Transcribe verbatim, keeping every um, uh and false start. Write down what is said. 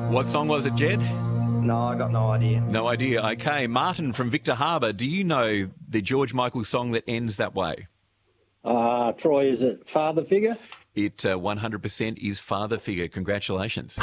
What song was it, Jed? No, I got no idea. No idea. Okay, Martin from Victor Harbour, do you know the George Michael song that ends that way? Uh, Troy, is it Father Figure? It uh, one hundred percent is Father Figure. Congratulations.